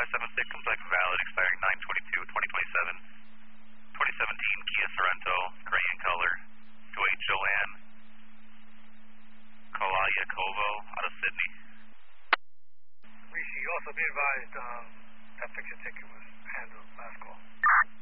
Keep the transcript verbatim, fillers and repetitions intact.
seven six comes back valid, expiring nine twenty-two twenty twenty-seven. twenty seventeen Kia Sorento, gray in color, to a Joanne Kolayakovo out of Sydney. Rishi, also be advised um, that fixture ticket was handled last call.